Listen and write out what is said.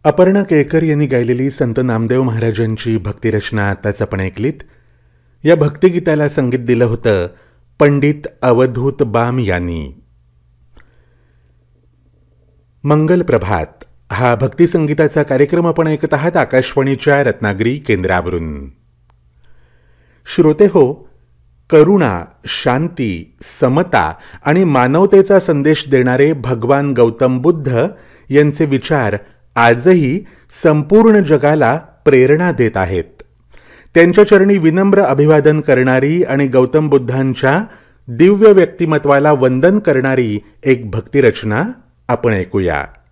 अपर्णा केळकर यांनी गायलेली संत नामदेव महाराजांची भक्तिरचना आताच आपण ऐकलीत. या भक्तिगीताला संगीत दिलं होतं पंडित अवधूत बाम यांनी. मंगल प्रभात हा भक्तिसंगीताचा कार्यक्रम आपण ऐकत आहात आकाशवाणीच्या रत्नागिरी केंद्रावरून. श्रोते हो, करुणा, शांती, समता आणि मानवतेचा संदेश देणारे भगवान गौतम बुद्ध यांचे विचार आजही संपूर्ण जगाला प्रेरणा देत आहेत. त्यांच्या चरणी विनम्र अभिवादन करणारी आणि गौतम बुद्धांच्या दिव्य व्यक्तिमत्वाला वंदन करणारी एक भक्तिरचना आपण ऐकूया.